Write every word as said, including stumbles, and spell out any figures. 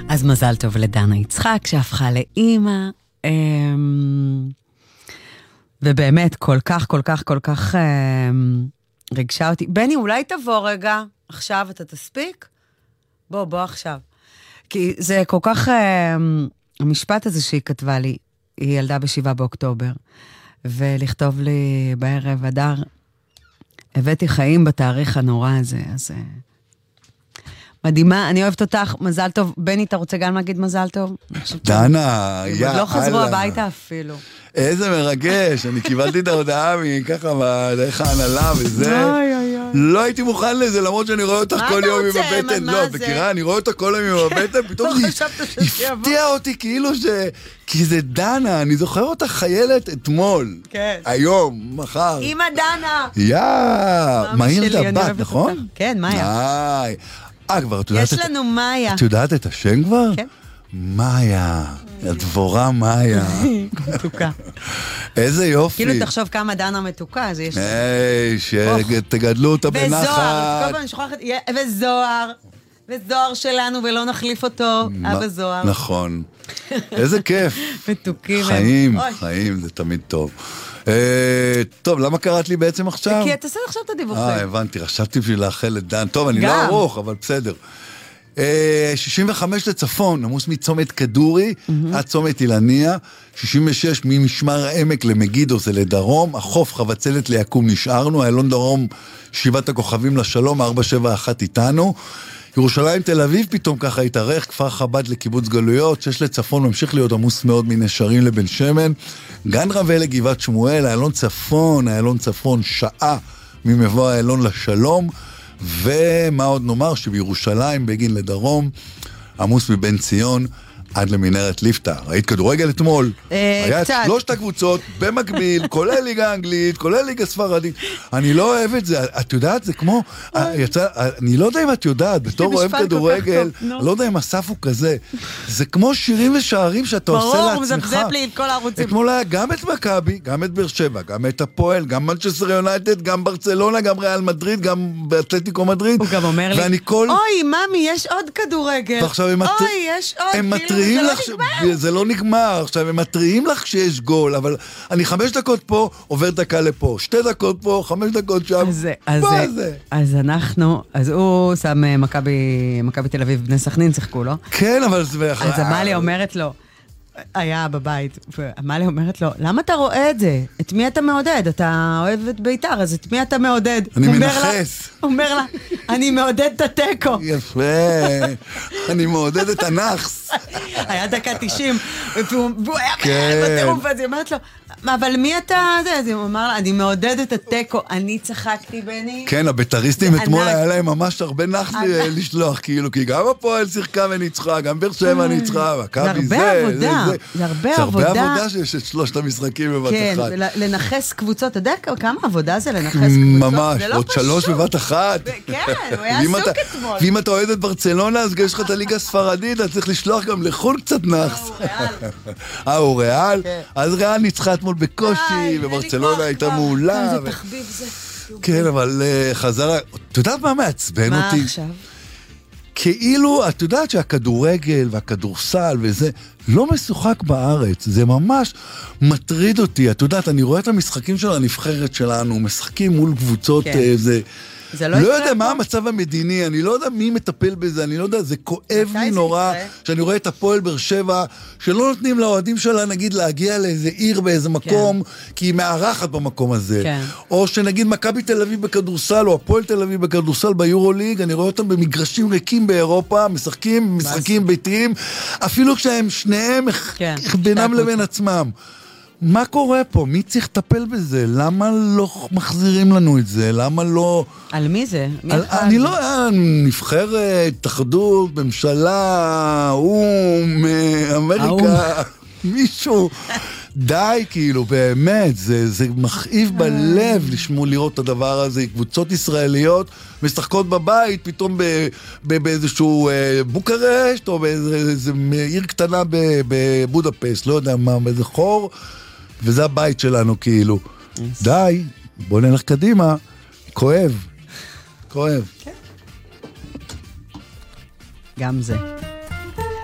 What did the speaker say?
אז מזל טוב לדנה יצחק, שהפכה לאימא, ובאמת כל כך, כל כך, כל כך רגשה אותי. בני, אולי תבוא רגע, עכשיו אתה תספיק? בוא, בוא עכשיו. כי זה כל כך, המשפט הזה שהיא כתבה לי, היא ילדה בשבעה באוקטובר, ולכתוב לי בערב, אדר, הבאתי חיים בתאריך הנורא הזה, אז... מדהימה, אני אוהבת אותך, מזל טוב. בני, אתה רוצה גם להגיד מזל טוב? דנה, יא אללה. לא חזרו הביתה אפילו. איזה מרגש, אני קיבלתי את ההודעה מככה בדרך ההנהלה וזה. לא הייתי מוכן לזה, למרות שאני רואה אותך כל יום עם הבטן. לא, בקירה, אני רואה אותך כל יום עם הבטן, פתאום זה הפתיע אותי כאילו ש... כי זה דנה, אני זוכר אותך חיילת אתמול. כן. היום, מחר. אמא דנה. יא, מה היא ילדה בת, נכון? כן, מאיה. אה, כבר, את יודעת... יש לנו מאיה. את יודעת את השם כבר? כן. מאיה, הדבורה מאיה. מתוקה. איזה יופי. כאילו תחשוב כמה דנה מתוקה, אז יש... היי, שתגדלו אותה בנחת. וזוהר, כל פעם אני שוכחת, וזוהר, וזוהר שלנו, ולא נחליף אותו, אבא זוהר. נכון. איזה כיף. מתוקים. חיים, חיים, זה תמיד טוב. טוב, למה קראת לי בעצם עכשיו? כי תעשה עכשיו את הדיווחים. אה, הבנתי, חשבתי בשביל לאחל לדן. טוב, אני לא ארוך, אבל בסדר. שישים וחמש לצפון, עמוס מצומת כדורי, עד צומת אילניה, שישים ושש ממשמר העמק למגידו זה לדרום, החוף חבצלת ליקום נשארנו, איילון דרום שבעת הכוכבים לשלום, ארבע שבע אחת איתנו, ירושלים תל אביב פתאום ככה התארך, כפר חב"ד לקיבוץ גלויות, שש לצפון ממשיך להיות עמוס מאוד מנשרים לבן שמן, גן רווה לגבעת שמואל, איילון צפון, איילון צפון שעה ממבוא איילון לשלום, ומה עוד נאמר שבירושלים בגין לדרום, עמוס מבן ציון עד למנהרת ליפתא. ראית כדורגל אתמול? היה את שלושת הקבוצות במקביל, כולל ליגה אנגלית, כולל ליגה ספרדית. אני לא אוהב את זה. את יודעת, זה כמו... אני לא יודע אם את יודעת, בתור אוהב כדורגל, לא יודע אם הסף הוא כזה. זה כמו שירים ושערים שאתה עושה לעצמך. ברור, מזפזפ לי את כל הערוצים. אתמול היה גם את מכבי, גם את באר שבע, גם את הפועל, גם מנצ'סטר יונייטד, גם ברצלונה, גם ריאל מדריד, גם אתלטיקו מדריד. הוא גם אומר לי, אוי, ממי, יש עוד כדורגל. אוי, יש עוד. זה לא נגמר, עכשיו הם מטריעים לך שיש גול, אבל אני חמש דקות פה, עובר דקה לפה, שתי דקות פה, חמש דקות שם, מה זה? אז אנחנו, אז הוא שם מכבי תל אביב בני סכנין, צחקו לו. כן, אבל... אז אמאליה אומרת לו, היה בבית, אמאליה אומרת לו, למה אתה רואה את זה? את מי אתה מעודד? אתה אוהב את ביתר, אז את מי אתה מעודד? אני מנחס. הוא אומר לה, אני מעודד את הטקו. יפה, אני מעודד את הנחס. היה דקה תשעים, והוא היה בטירוף, אז היא אומרת לו, אבל מי אתה? אז הוא אמר לה, אני מעודד את הטקו, אני צחקתי בני. כן, הביתריסטים אתמול היה להם ממש הרבה נחס לשלוח, כאילו, כי גם הפועל שיחקה וניצחה, גם באר שבע ניצחה, מכבי זה, זה, זה. זה הרבה עבודה. זה הרבה עבודה שיש את שלושת המשחקים בבת כן, אחת. כן, לנחס קבוצות, אתה יודע כמה עבודה זה לנחס קבוצות? ממש, עוד שלוש בבת אחת. כן, הוא היה עסוק אתמול. ואם אתה אוהד את ברצלונה, אז יש לך את הליגה הספרדית, אתה צריך לשלוח גם לחול קצת נחס. אה, הוא ריאל? אז ריאל ניצחה אתמול בקושי, וברצלונה הייתה מעולה. זה תחביב זה. כן, אבל חזרה, אתה יודעת מה מעצבן אותי? מה עכשיו? כאילו, את יודעת שהכדורגל והכדורסל וזה לא משוחק בארץ, זה ממש מטריד אותי. את יודעת, אני רואה את המשחקים של הנבחרת שלנו, משחקים מול קבוצות, כן. זה... לא, לא יודע מה המצב המדיני, אני לא יודע מי מטפל בזה, אני לא יודע, זה כואב לי נורא, שאני רואה את הפועל באר שבע, שלא נותנים לאוהדים שלה, נגיד, להגיע לאיזה עיר באיזה מקום, כן. כי היא מארחת במקום הזה. כן. או שנגיד מכבי תל אביב בכדורסל, או הפועל תל אביב בכדורסל ביורוליג, אני רואה אותם במגרשים ריקים באירופה, משחקים, משחקים ביתיים, אפילו כשהם שניהם, כן. בינם לבין עצמם. מה קורה פה? מי צריך לטפל בזה? למה לא מחזירים לנו את זה? למה לא... על מי זה? מי על, אני לא... נבחרת, תחדות, ממשלה, אום, אמריקה, מישהו... די, כאילו, באמת, זה, זה מכאיב בלב לשמוע לראות את הדבר הזה. קבוצות ישראליות משחקות בבית, פתאום ב, ב, באיזשהו אה, בוקרשט, או באיזו עיר קטנה בבודפסט, לא יודע מה, באיזה חור, וזה הבית שלנו, כאילו. Yes. די, בוא נלך קדימה. כואב. כואב. כן. גם זה.